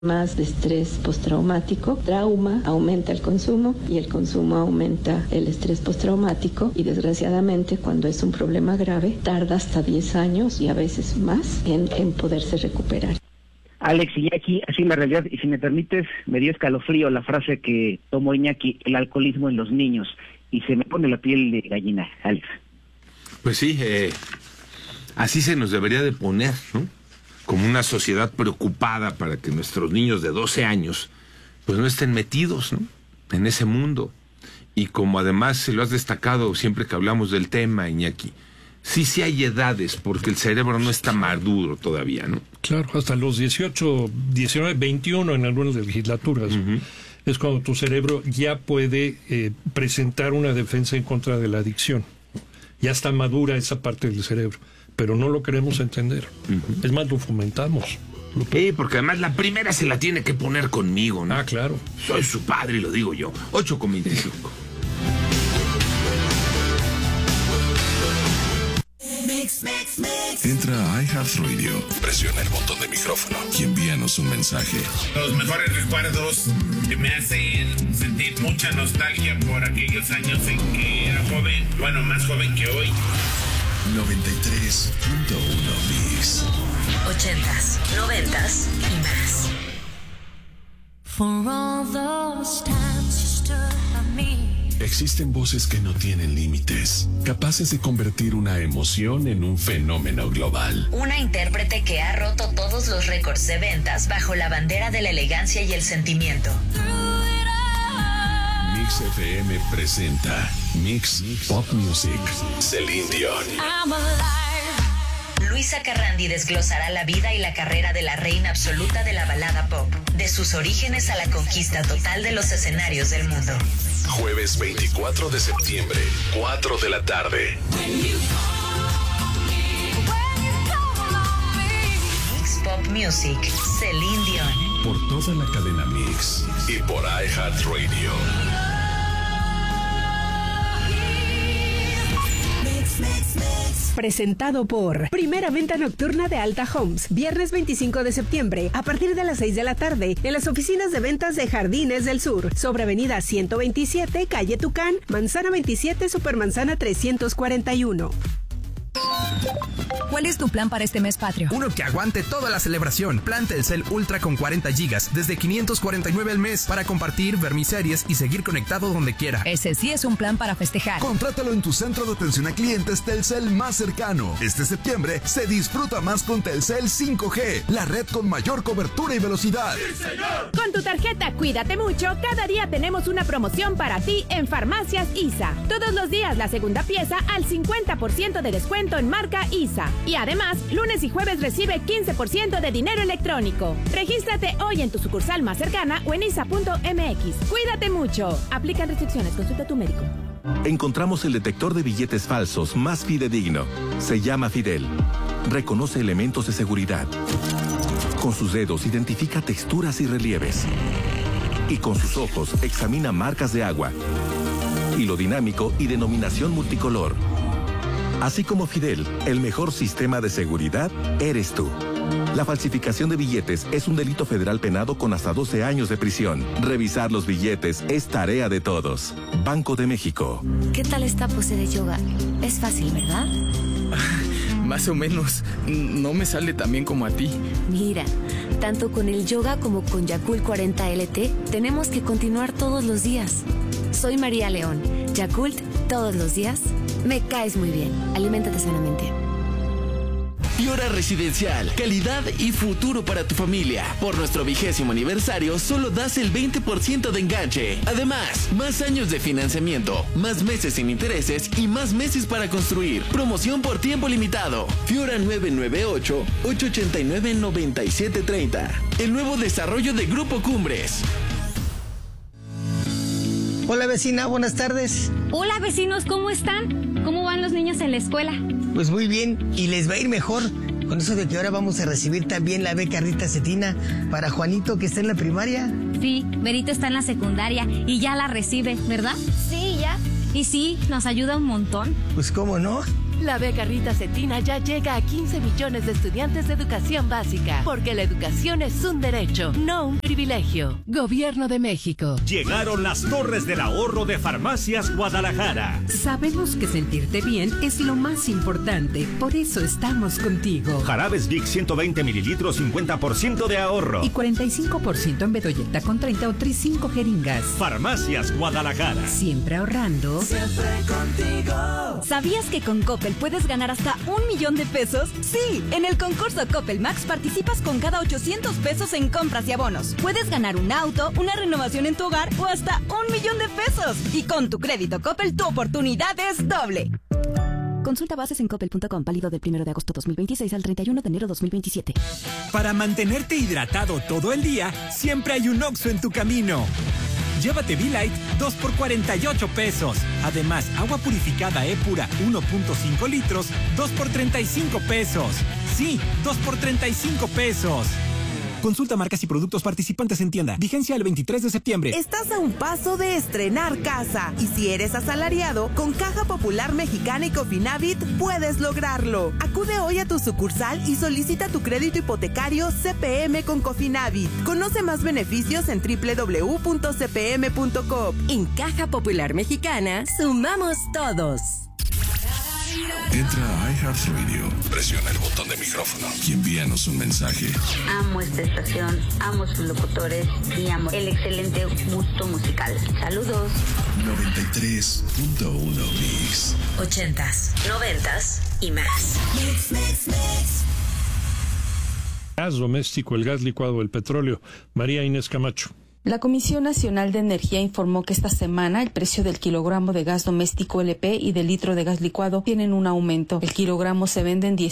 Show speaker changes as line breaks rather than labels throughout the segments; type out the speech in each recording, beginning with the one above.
más de estrés postraumático, trauma, aumenta el consumo y el consumo aumenta el estrés postraumático y desgraciadamente cuando es un problema grave tarda hasta 10 años y a veces más en poderse recuperar.
Alex y Iñaki, así la realidad, y si me permites, me dio escalofrío la frase que tomó Iñaki, el alcoholismo en los niños, y se me pone la piel de gallina, Alex.
Pues sí, así se nos debería de poner, ¿no? Como una sociedad preocupada para que nuestros niños de 12 años pues no estén metidos, ¿no?, en ese mundo. Y como además se lo has destacado siempre que hablamos del tema, Iñaki, sí hay edades, porque el cerebro no está maduro todavía, ¿no?
Claro, hasta los 18, 19, 21 en algunas legislaturas. Es cuando tu cerebro ya puede presentar una defensa en contra de la adicción. Ya está madura esa parte del cerebro, pero no lo queremos entender. Es más, lo fomentamos.
Porque además la primera se la tiene que poner conmigo, ¿no?
Ah, claro.
Soy su padre y lo digo yo. 8:25.
Entra a iHeartRadio, presiona el botón de micrófono y envíanos un mensaje.
Los mejores recuerdos que me hacen sentir mucha nostalgia por aquellos años en que era joven, bueno, más joven que hoy.
93.1 Mix.
80s, 90s y más.
For all those times you stood by me.
Existen voces que no tienen límites, capaces de convertir una emoción en un fenómeno global.
Una intérprete que ha roto todos los récords de ventas bajo la bandera de la elegancia y el sentimiento.
Mix FM presenta Mix Pop Music. Celine Dion.
Luisa Carrandi desglosará la vida y la carrera de la reina absoluta de la balada pop, de sus orígenes a la conquista total de los escenarios del mundo.
Jueves 24 de septiembre, 4 de la tarde.
Mix Pop Music, Celine Dion.
Por toda la cadena Mix y por iHeartRadio.
Presentado por Primera Venta Nocturna de Alta Homes, viernes 25 de septiembre, a partir de las 6 de la tarde, en las oficinas de ventas de Jardines del Sur, sobre Avenida 127, Calle Tucán, Manzana 27, Supermanzana 341.
¿Cuál es tu plan para este mes patrio?
Uno que aguante toda la celebración. Plan Telcel Ultra con 40 gigas, desde 549 al mes, para compartir, ver mis series y seguir conectado donde quiera.
Ese sí es un plan para festejar.
Contrátalo en tu centro de atención a clientes Telcel más cercano. Este septiembre se disfruta más con Telcel 5G, la red con mayor cobertura y velocidad.
¡Sí, señor! Con tu tarjeta Cuídate Mucho, cada día tenemos una promoción para ti en Farmacias ISA. Todos los días la segunda pieza al 50% de descuento en marca ISA. Y además, lunes y jueves recibe 15% de dinero electrónico. Regístrate hoy en tu sucursal más cercana o en isa.mx. Cuídate mucho. Aplican restricciones. Consulta a tu médico.
Encontramos el detector de billetes falsos más fidedigno. Se llama Fidel. Reconoce elementos de seguridad. Con sus dedos identifica texturas y relieves. Y con sus ojos examina marcas de agua. Hilo dinámico y denominación multicolor. Así como Fidel, el mejor sistema de seguridad eres tú. La falsificación de billetes es un delito federal penado con hasta 12 años de prisión. Revisar los billetes es tarea de todos. Banco de México.
¿Qué tal esta pose de yoga? Es fácil, ¿verdad?
Más o menos. No me sale tan bien como a ti.
Mira, tanto con el yoga como con Yakult 40 LT, tenemos que continuar todos los días. Soy María León. Yakult, todos los días. Me caes muy bien. Aliméntate sanamente.
Fiora Residencial, calidad y futuro para tu familia. Por nuestro 20º aniversario, solo das el 20% de enganche. Además, más años de financiamiento, más meses sin intereses y más meses para construir. Promoción por tiempo limitado. Fiora 998-889-9730. El nuevo desarrollo de Grupo Cumbres.
Hola vecina, buenas tardes.
Hola vecinos, ¿cómo están? ¿Cómo van los niños en la escuela?
Pues muy bien, y les va a ir mejor con eso de que ahora vamos a recibir también la beca Rita Cetina para Juanito, que está en la primaria.
Sí, Berito está en la secundaria y ya la recibe, ¿verdad?
Sí, ya.
Y sí, nos ayuda un montón.
Pues cómo no.
La beca Rita Cetina ya llega a 15 millones de estudiantes de educación básica, porque la educación es un derecho, no un privilegio. Gobierno de México.
Llegaron las Torres del Ahorro de Farmacias Guadalajara.
Sabemos que sentirte bien es lo más importante, por eso estamos contigo.
Jarabes Vic 120 mililitros, 50% de ahorro.
Y 45% en Bedoyecta con 30 o 35 jeringas.
Farmacias Guadalajara.
Siempre ahorrando.
Siempre contigo.
¿Sabías que con Coppel puedes ganar hasta 1 millón de pesos? Sí, en el concurso Coppel Max participas con cada 800 pesos en compras y abonos. Puedes ganar un auto, una renovación en tu hogar o hasta 1 millón de pesos. Y con tu crédito Coppel, tu oportunidad es doble. Consulta bases en coppel.com, válido del 1 de agosto 2026 al 31 de enero 2027.
Para mantenerte hidratado todo el día, siempre hay un Oxxo en tu camino. Llévate V-Light 2 por 48 pesos. Además, agua purificada E-Pura 1.5 litros, 2 por 35 pesos. Sí, 2 por 35 pesos. Consulta marcas y productos participantes en tienda. Vigencia el 23 de septiembre.
Estás a un paso de estrenar casa. Y si eres asalariado, con Caja Popular Mexicana y Cofinavit puedes lograrlo. Acude hoy a tu sucursal y solicita tu crédito hipotecario CPM con Cofinavit. Conoce más beneficios en www.cpm.com.
En Caja Popular Mexicana, sumamos todos.
Entra a iHeartRadio, presiona el botón de micrófono y envíanos un mensaje.
Amo esta estación, amo sus locutores y amo el excelente gusto musical. Saludos.
93.1 Mix.
80s, 90s y más.
Gas doméstico, el gas licuado, el petróleo. María Inés Camacho.
La Comisión Nacional de Energía informó que esta semana el precio del kilogramo de gas doméstico LP y del litro de gas licuado tienen un aumento. El kilogramo se vende en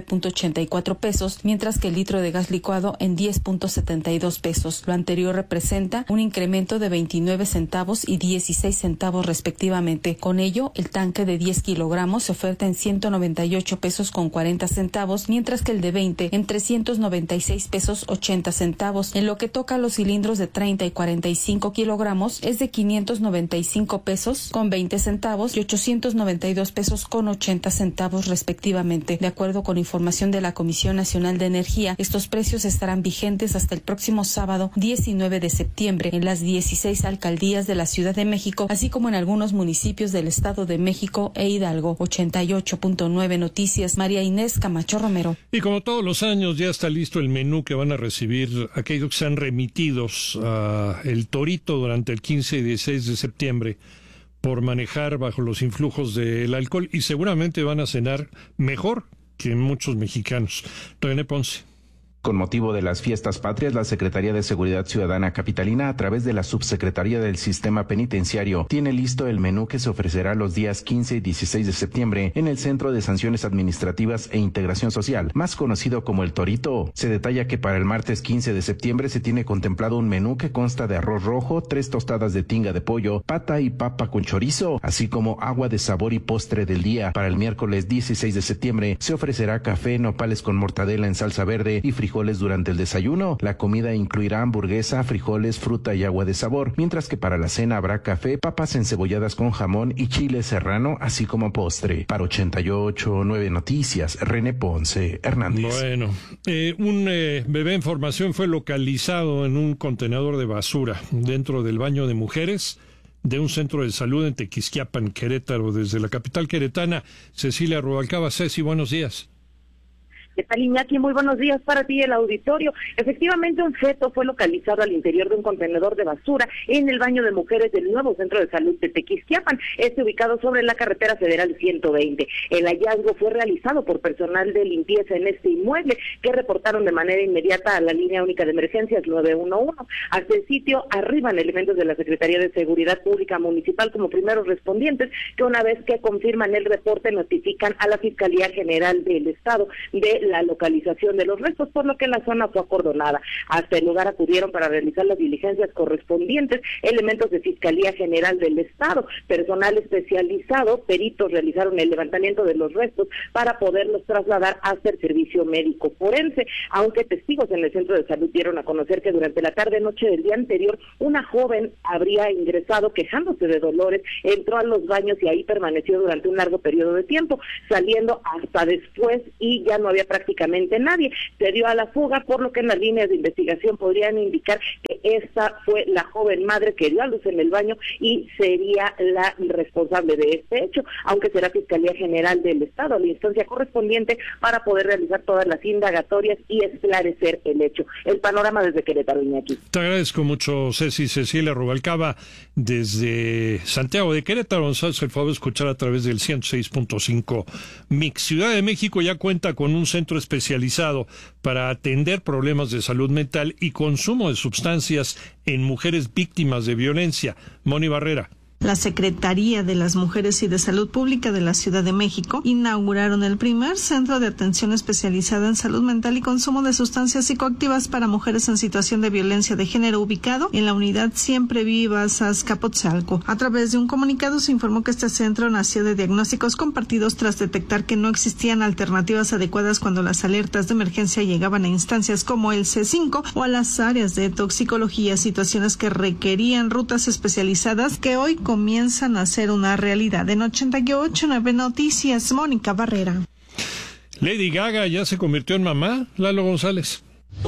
19.84 pesos, mientras que el litro de gas licuado en 10.72 pesos. Lo anterior representa un incremento de 29 centavos y 16 centavos respectivamente. Con ello, el tanque de 10 kilogramos se oferta en 198 pesos con 40 centavos, mientras que el de 20 en 396 pesos 80 centavos. En lo que toca a los cilindros de 30 y 45 kilogramos es de 595 pesos con 20 centavos y 892 pesos con 80 centavos respectivamente. De acuerdo con información de la Comisión Nacional de Energía, estos precios estarán vigentes hasta el próximo sábado 19 de septiembre en las 16 alcaldías de la Ciudad de México, así como en algunos municipios del Estado de México e Hidalgo. 88.9 Noticias, María Inés Camacho Romero.
Y como todos los años ya está listo el menú que van a recibir aquellos que sean remitidos a el Torito durante el 15 y 16 de septiembre por manejar bajo los influjos del alcohol, y seguramente van a cenar mejor que muchos mexicanos. René Ponce.
Con motivo de las fiestas patrias, la Secretaría de Seguridad Ciudadana Capitalina, a través de la Subsecretaría del Sistema Penitenciario, tiene listo el menú que se ofrecerá los días 15 y 16 de septiembre en el Centro de Sanciones Administrativas e Integración Social, más conocido como el Torito. Se detalla que para el martes 15 de septiembre se tiene contemplado un menú que consta de arroz rojo, 3 tostadas de tinga de pollo, pata y papa con chorizo, así como agua de sabor y postre del día. Para el miércoles 16 de septiembre se ofrecerá café, nopales con mortadela en salsa verde y frijoles durante el desayuno. La comida incluirá hamburguesa, frijoles, fruta y agua de sabor, mientras que para la cena habrá café, papas encebolladas con jamón y chile serrano, así como postre. Para 88.9 Noticias, René Ponce Hernández.
Bueno, un bebé en formación fue localizado en un contenedor de basura dentro del baño de mujeres de un centro de salud en Tequisquiapan, Querétaro. Desde la capital queretana, Cecilia Rubalcaba. Ceci, buenos días.
¿Qué tal, Iñaki? Muy buenos días para ti, el auditorio. Efectivamente, un feto fue localizado al interior de un contenedor de basura en el baño de mujeres del nuevo Centro de Salud de Tequisquiapan, ubicado sobre la carretera federal 120. El hallazgo fue realizado por personal de limpieza en este inmueble, que reportaron de manera inmediata a la línea única de emergencias 911. Hasta el sitio arriban elementos de la Secretaría de Seguridad Pública Municipal como primeros respondientes, que una vez que confirman el reporte notifican a la Fiscalía General del Estado de la localización de los restos, por lo que la zona fue acordonada. Hasta el lugar acudieron para realizar las diligencias correspondientes elementos de Fiscalía General del Estado, personal especializado, peritos realizaron el levantamiento de los restos para poderlos trasladar hasta el servicio médico forense, aunque testigos en el centro de salud dieron a conocer que durante la tarde-noche del día anterior, una joven habría ingresado quejándose de dolores, entró a los baños y ahí permaneció durante un largo periodo de tiempo, saliendo hasta después y ya no había prácticamente nadie. Se dio a la fuga, por lo que en las líneas de investigación podrían indicar que esta fue la joven madre que dio a luz en el baño y sería la responsable de este hecho, aunque será Fiscalía General del Estado la instancia correspondiente para poder realizar todas las indagatorias y esclarecer el hecho. El panorama desde Querétaro, Iñaki.
Te agradezco mucho, Cecilia Rubalcaba, desde Santiago de Querétaro. Nos hace el favor de escuchar a través del 106.5 Mix. Ciudad de México ya cuenta con un centro especializado para atender problemas de salud mental y consumo de sustancias en mujeres víctimas de violencia. Moni Barrera.
La Secretaría de las Mujeres y de Salud Pública de la Ciudad de México inauguraron el primer centro de atención especializada en salud mental y consumo de sustancias psicoactivas para mujeres en situación de violencia de género, ubicado en la unidad Siempre Vivas Azcapotzalco. A través de un comunicado se informó que este centro nació de diagnósticos compartidos tras detectar que no existían alternativas adecuadas cuando las alertas de emergencia llegaban a instancias como el C5 o a las áreas de toxicología, situaciones que requerían rutas especializadas que hoy comienzan a ser una realidad. En 88.9 Noticias, Mónica Barrera.
Lady Gaga ya se convirtió en mamá, Lalo González.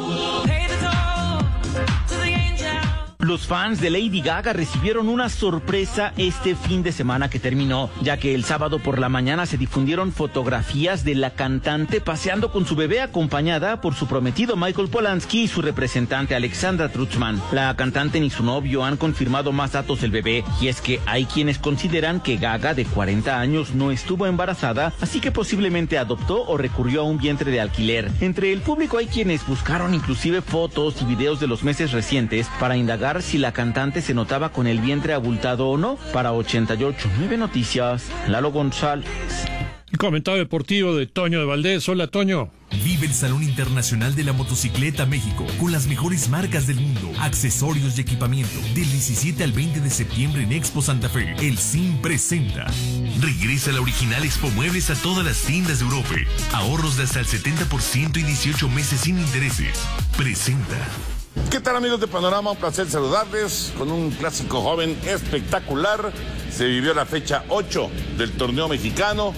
Los fans de Lady Gaga recibieron una sorpresa este fin de semana que terminó, ya que el sábado por la mañana se difundieron fotografías de la cantante paseando con su bebé acompañada por su prometido Michael Polanski y su representante Alexandra Trutzman. La cantante ni su novio han confirmado más datos del bebé, y es que hay quienes consideran que Gaga, de 40 años, no estuvo embarazada, así que posiblemente adoptó o recurrió a un vientre de alquiler. Entre el público hay quienes buscaron inclusive fotos y videos de los meses recientes para indagar si la cantante se notaba con el vientre abultado o no. Para 88.9 Noticias, Lalo González.
El comentario deportivo de Toño de Valdés. Hola, Toño.
Vive el Salón Internacional de la Motocicleta México con las mejores marcas del mundo, accesorios y equipamiento. Del 17 al 20 de septiembre en Expo Santa Fe, el CIM presenta. Regresa la original Expo Muebles a todas las tiendas de Europa. Ahorros de hasta el 70% y 18 meses sin intereses. Presenta.
¿Qué tal, amigos de Panorama? Un placer saludarles con un clásico joven espectacular. Se vivió la fecha 8 del torneo mexicano,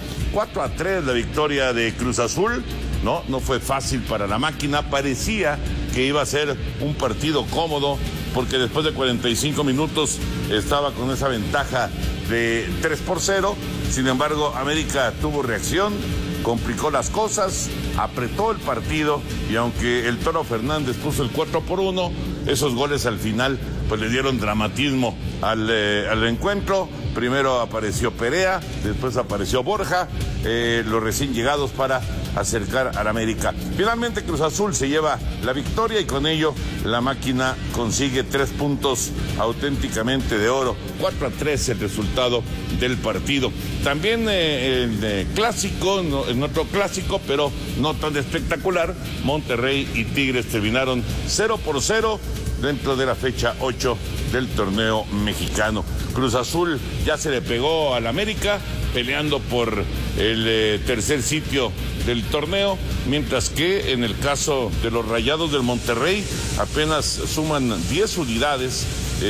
4-3 la victoria de Cruz Azul. No fue fácil para la máquina, parecía que iba a ser un partido cómodo, porque después de 45 minutos estaba con esa ventaja de 3-0. Sin embargo, América tuvo reacción, complicó las cosas, apretó el partido, y aunque el Toro Fernández puso el 4-1, esos goles al final pues le dieron dramatismo al encuentro. Primero apareció Perea, después apareció Borja, los recién llegados para acercar al América. Finalmente Cruz Azul se lleva la victoria y con ello la máquina consigue 3 puntos auténticamente de oro. 4-3 el resultado del partido. También el clásico, en otro clásico, pero no tan espectacular, Monterrey y Tigres terminaron 0-0 dentro de la fecha 8 del torneo mexicano. Cruz Azul ya se le pegó al América, peleando por el tercer sitio del torneo, mientras que en el caso de los Rayados del Monterrey apenas suman 10 unidades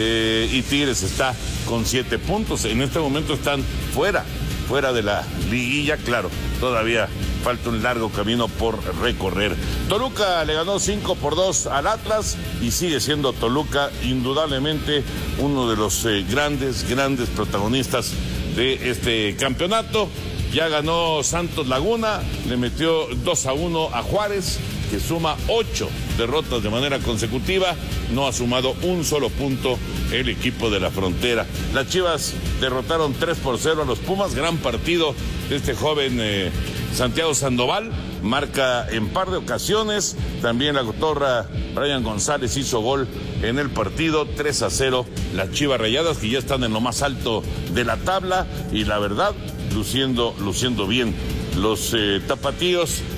y Tigres está con 7 puntos. En este momento están fuera de la liguilla, claro, todavía falta un largo camino por recorrer. Toluca le ganó 5-2 al Atlas y sigue siendo Toluca indudablemente uno de los grandes protagonistas de este campeonato. Ya ganó Santos Laguna, le metió 2-1 a Juárez, que suma 8 derrotas de manera consecutiva. No ha sumado un solo punto el equipo de la Frontera. Las Chivas derrotaron 3-0 a los Pumas. Gran partido de este joven Santiago Sandoval. Marca en par de ocasiones. También la cotorra Brian González hizo gol en el partido. 3-0 las Chivas Rayadas, que ya están en lo más alto de la tabla, y la verdad luciendo bien los tapatíos,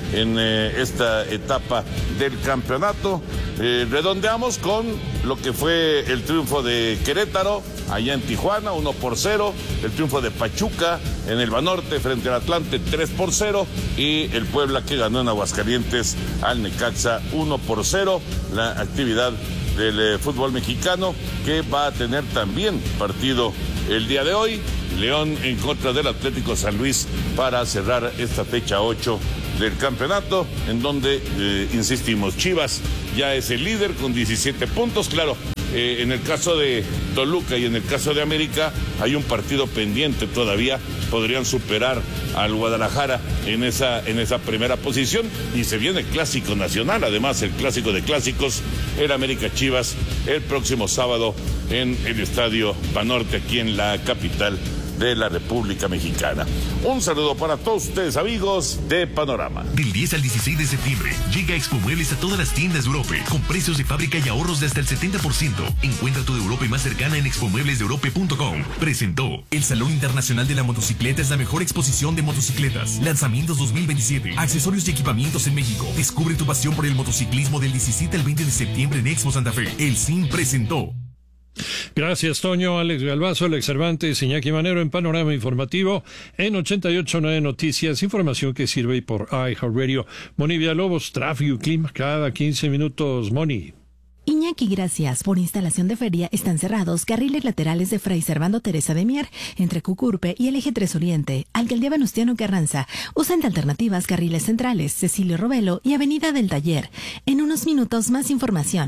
en esta etapa del campeonato. Redondeamos con lo que fue el triunfo de Querétaro allá en Tijuana, 1-0, el triunfo de Pachuca en el Banorte frente al Atlante, 3-0, y el Puebla que ganó en Aguascalientes al Necaxa, 1-0, la actividad del fútbol mexicano, que va a tener también partido el día de hoy, León en contra del Atlético San Luis, para cerrar esta fecha 8 del campeonato, en donde, insistimos, Chivas ya es el líder con 17 puntos, claro. En el caso de Toluca y en el caso de América hay un partido pendiente todavía, podrían superar al Guadalajara en esa primera posición, y se viene el Clásico Nacional, además el Clásico de Clásicos, el América Chivas, el próximo sábado en el Estadio Banorte, aquí en la capital de la República Mexicana. Un saludo para todos ustedes, amigos de Panorama.
Del 10 al 16 de septiembre, llega Expo Muebles a todas las tiendas de Europe, con precios de fábrica y ahorros de hasta el 70%. Encuentra tu de Europe más cercana en expomueblesdeeurope.com. Presentó: el Salón Internacional de la Motocicleta es la mejor exposición de motocicletas. Lanzamientos 2027, accesorios y equipamientos en México. Descubre tu pasión por el motociclismo del 17 al 20 de septiembre en Expo Santa Fe. El CIM presentó.
Gracias, Toño, Alex Galvazo, Alex Cervantes, Iñaki Manero en Panorama Informativo en 88.9 Noticias, información que sirve por iHeartRadio. Moni Villalobos, tráfico y clima cada 15 minutos, Moni.
Iñaki, gracias. Por instalación de feria están cerrados carriles laterales de Fray Servando Teresa de Mier, entre Cucurpe y el Eje 3 Oriente, Alcaldía Venustiano Carranza. Usan de alternativas carriles centrales, Cecilio Robelo y Avenida del Taller. En unos minutos más información.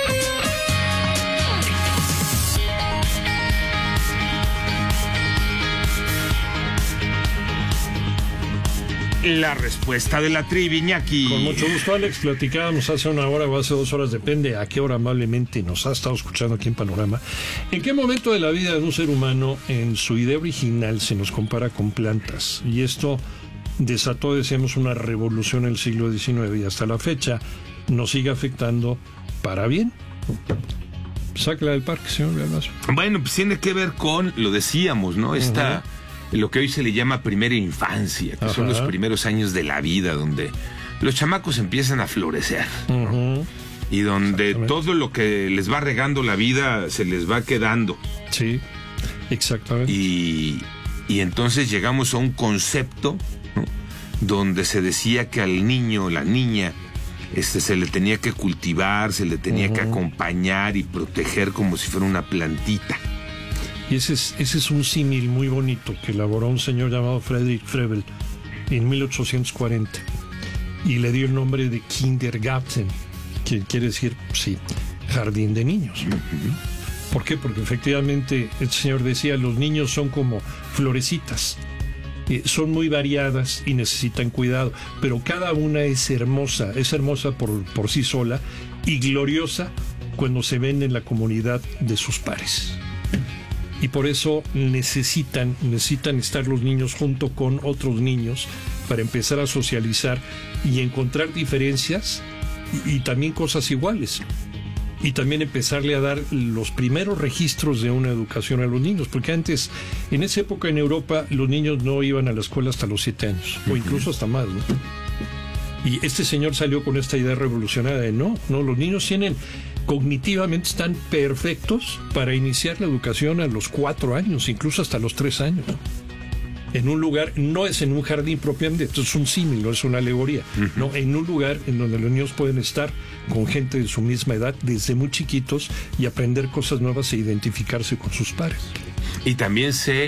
La respuesta de la trivia, Iñaki.
Con mucho gusto, Alex. Platicábamos hace una hora o hace 2 horas, depende a qué hora amablemente nos ha estado escuchando aquí en Panorama. ¿En qué momento de la vida de un ser humano, en su idea original, se nos compara con plantas? Y esto desató, decíamos, una revolución en el siglo XIX, y hasta la fecha nos sigue afectando para bien. Sácala del parque, señor Galvazo.
Bueno, pues tiene que ver con, lo decíamos, ¿no? Lo que hoy se le llama primera infancia, que son los primeros años de la vida, donde los chamacos empiezan a florecer, ¿no? Y donde todo lo que les va regando la vida se les va quedando.
Sí, exactamente.
Y entonces llegamos a un concepto, ¿no?, donde se decía que al niño, la niña, se le tenía que cultivar, se le tenía que acompañar y proteger como si fuera una plantita.
Y ese es un símil muy bonito que elaboró un señor llamado Friedrich Frebel en 1840 y le dio el nombre de Kindergarten, que quiere decir, sí, jardín de niños. ¿Por qué? Porque efectivamente el señor decía, los niños son como florecitas, son muy variadas y necesitan cuidado, pero cada una es hermosa por sí sola y gloriosa cuando se ven en la comunidad de sus pares. Y por eso necesitan estar los niños junto con otros niños para empezar a socializar y encontrar diferencias y también cosas iguales. Y también empezarle a dar los primeros registros de una educación a los niños, porque antes, en esa época en Europa, los niños no iban a la escuela hasta los 7 años, o incluso hasta más, ¿no? Y este señor salió con esta idea revolucionaria de no, los niños cognitivamente están perfectos para iniciar la educación a los 4 años, incluso hasta los 3 años. En un lugar, no es en un jardín propiamente, esto es un símil, no es una alegoría, no, en un lugar en donde los niños pueden estar con gente de su misma edad desde muy chiquitos y aprender cosas nuevas e identificarse con sus pares.
Y también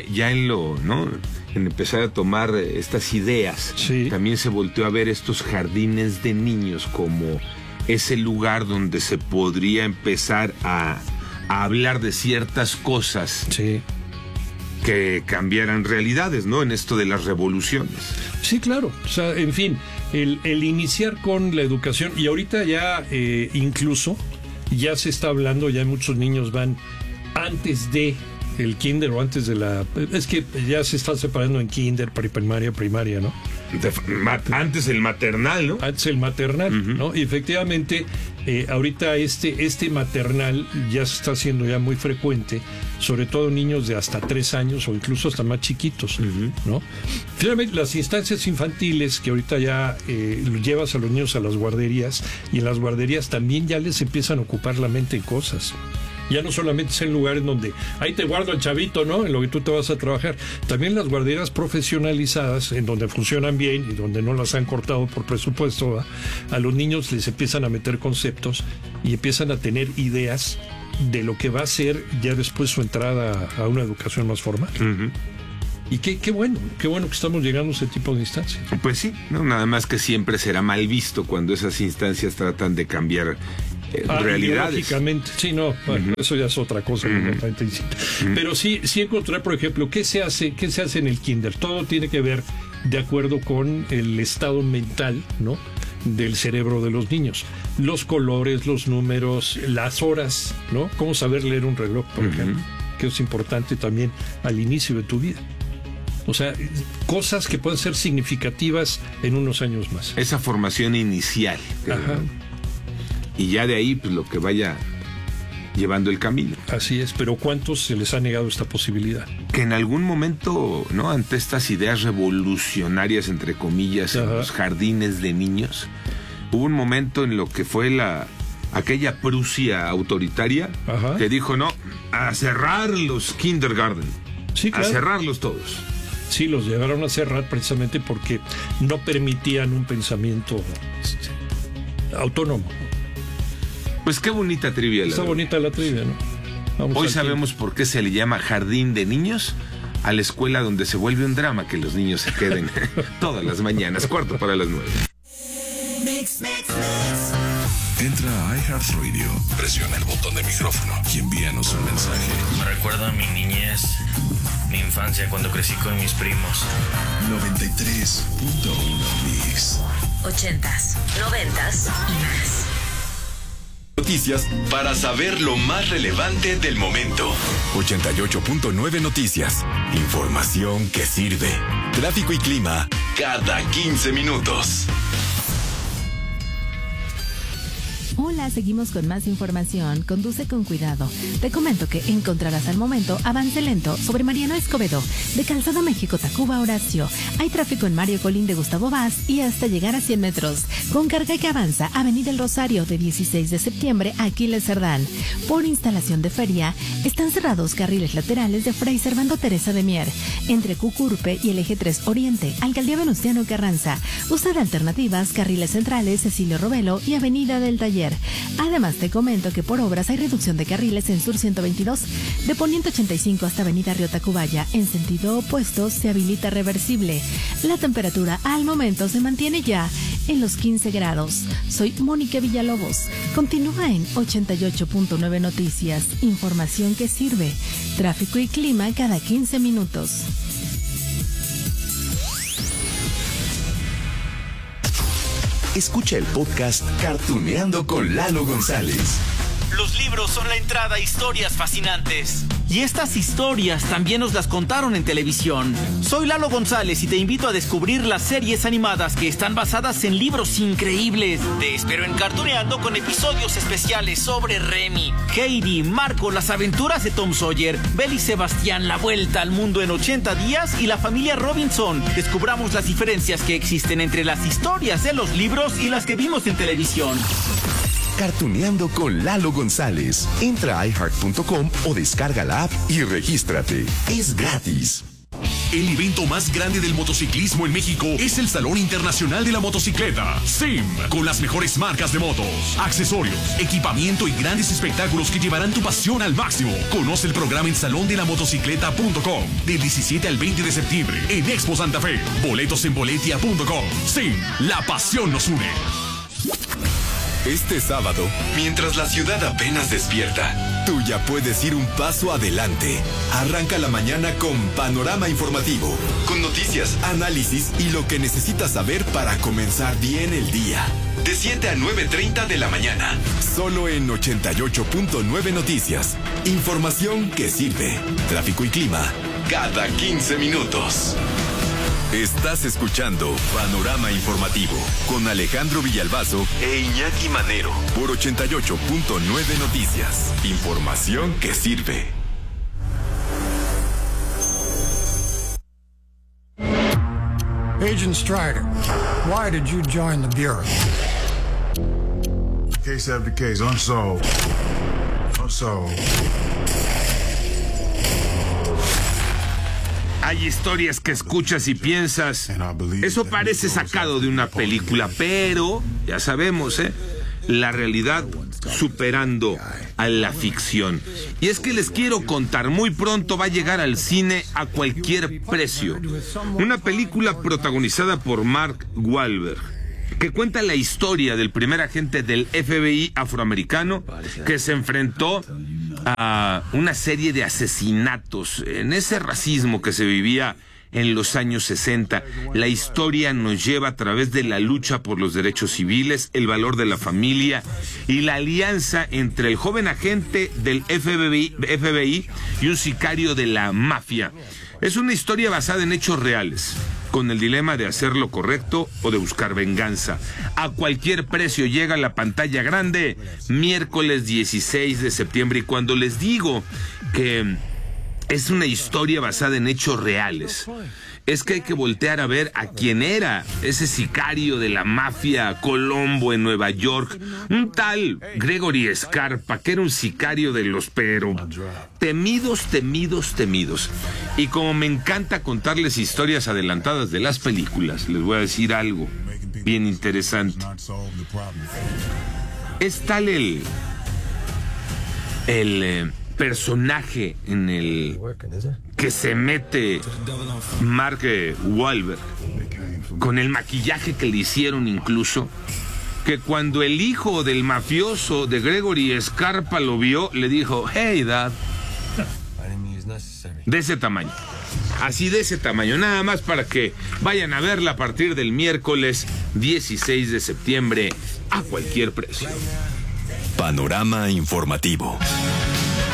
en empezar a tomar estas ideas, también se volteó a ver estos jardines de niños como ese lugar donde se podría empezar a hablar de ciertas cosas que cambiaran realidades, ¿no? En esto de las revoluciones.
Sí, claro. O sea, en fin, el iniciar con la educación, y ahorita ya incluso ya se está hablando, ya muchos niños van antes de el kinder o antes de es que ya se está separando en kinder, primaria, ¿no?
Antes el maternal, ¿no?
Antes el maternal, ¿no? Y efectivamente Ahorita este maternal ya se está haciendo ya muy frecuente, sobre todo niños de hasta 3 años o incluso hasta más chiquitos, ¿no? Finalmente, las instancias infantiles que ahorita ya llevas a los niños a las guarderías, y en las guarderías también ya les empiezan a ocupar la mente en cosas. Ya no solamente es en lugares donde ahí te guardo el chavito, ¿no? En lo que tú te vas a trabajar. También las guarderías profesionalizadas, en donde funcionan bien y donde no las han cortado por presupuesto, ¿va? A los niños les empiezan a meter conceptos y empiezan a tener ideas de lo que va a ser ya después su entrada a una educación más formal. Y qué bueno que estamos llegando a ese tipo de instancias.
Pues sí, no, nada más que siempre será mal visto cuando esas instancias tratan de cambiar realidades.
Lógicamente, sí, no, bueno, eso ya es otra cosa completamente distinta. Pero sí encontré, por ejemplo, ¿qué se hace en el kinder? Todo tiene que ver de acuerdo con el estado mental, ¿no?, del cerebro de los niños. Los colores, los números, las horas, ¿no? Cómo saber leer un reloj, por ejemplo, que es importante también al inicio de tu vida. O sea, cosas que pueden ser significativas en unos años más.
Esa formación inicial.
Ajá.
Y ya de ahí, pues lo que vaya llevando el camino.
Así es, pero ¿cuántos se les ha negado esta posibilidad?
Que en algún momento, ¿no?, ante estas ideas revolucionarias, entre comillas, en los jardines de niños, hubo un momento en lo que fue aquella Prusia autoritaria, que dijo, no, a cerrar los kindergarten,
sí, claro,
a cerrarlos todos.
Sí, los llegaron a cerrar precisamente porque no permitían un pensamiento autónomo.
Pues qué bonita trivia.
Está bonita la trivia, ¿no?
Hoy sabemos por qué se le llama jardín de niños a la escuela donde se vuelve un drama que los niños se queden todas las mañanas, 8:45.
Entra a iHeartRadio, presiona el botón de micrófono y envíanos un mensaje.
Me recuerda a mi niñez, mi infancia, cuando crecí con mis primos.
93.1 Mix.
80s, 90s y más.
Noticias para saber lo más relevante del momento.
88.9 Noticias.
Información que sirve. Tráfico y clima cada 15 minutos.
Hola, seguimos con más información. Conduce con cuidado. Te comento que encontrarás al momento avance lento sobre Mariano Escobedo, de Calzada México-Tacuba Horacio. Hay tráfico en Mario Colín de Gustavo Vaz y hasta llegar a 100 metros. Con carga que avanza, Avenida El Rosario de 16 de septiembre a Aquiles Cerdán. Por instalación de feria, están cerrados carriles laterales de Fray Servando Teresa de Mier, entre Cucurpe y el Eje 3 Oriente, Alcaldía Venustiano Carranza. Usa de alternativas carriles centrales Cecilio Robelo y Avenida del Taller. Además, te comento que por obras hay reducción de carriles en Sur 122, de Poniente 85 hasta Avenida Río Tacubaya. En sentido opuesto se habilita reversible. La temperatura al momento se mantiene ya en los 15 grados. Soy Mónica Villalobos. Continúa en 88.9 Noticias. Información que sirve. Tráfico y clima cada 15 minutos.
Escucha el podcast Cartuneando con Lalo González.
Los libros son la entrada a historias fascinantes. Y estas historias también nos las contaron en televisión. Soy Lalo González y te invito a descubrir las series animadas que están basadas en libros increíbles. Te espero en Cartuneando con episodios especiales sobre Remy, Heidi, Marco, las aventuras de Tom Sawyer, Belle y Sebastián, la vuelta al mundo en 80 días y la familia Robinson. Descubramos las diferencias que existen entre las historias de los libros y las que vimos en televisión.
Cartuneando con Lalo González. Entra a iHeart.com o descarga la app y regístrate. Es gratis.
El evento más grande del motociclismo en México es el Salón Internacional de la Motocicleta, SIM, con las mejores marcas de motos, accesorios, equipamiento y grandes espectáculos que llevarán tu pasión al máximo. Conoce el programa en salondelamotocicleta.com del 17 al 20 de septiembre en Expo Santa Fe. Boletos en boletia.com. SIM, la pasión nos une.
Este sábado, mientras la ciudad apenas despierta, tú ya puedes ir un paso adelante. Arranca la mañana con Panorama Informativo, con noticias, análisis y lo que necesitas saber para comenzar bien el día. De 7 a 9:30 de la mañana, solo en 88.9 Noticias. Información que sirve. Tráfico y clima cada 15 minutos. Estás escuchando Panorama Informativo con Alejandro Villalbazo e Iñaki Manero por 88.9 Noticias. Información que sirve.
Agent Strider, why did you join the Bureau?
Case after case, unsolved. Unsolved.
Hay historias que escuchas y piensas, eso parece sacado de una película, pero ya sabemos, la realidad superando a la ficción. Y es que les quiero contar, muy pronto va a llegar al cine A Cualquier Precio, una película protagonizada por Mark Wahlberg, que cuenta la historia del primer agente del FBI afroamericano que se enfrentó a una serie de asesinatos en ese racismo que se vivía en los años 60. La historia nos lleva a través de la lucha por los derechos civiles, el valor de la familia y la alianza entre el joven agente del FBI y un sicario de la mafia. Es una historia basada en hechos reales, con el dilema de hacer lo correcto o de buscar venganza. A Cualquier Precio llega a la pantalla grande miércoles 16 de septiembre. Y cuando les digo que es una historia basada en hechos reales, es que hay que voltear a ver a quién era ese sicario de la mafia Colombo en Nueva York, un tal Gregory Scarpa, que era un sicario de los pero temidos. Y como me encanta contarles historias adelantadas de las películas, les voy a decir algo bien interesante. Es tal el personaje en el que se mete Mark Wahlberg, con el maquillaje que le hicieron incluso, que cuando el hijo del mafioso de Gregory Scarpa lo vio, le dijo, hey dad, de ese tamaño, así de ese tamaño, nada más para que vayan a verla a partir del miércoles 16 de septiembre, A Cualquier Precio.
Panorama Informativo.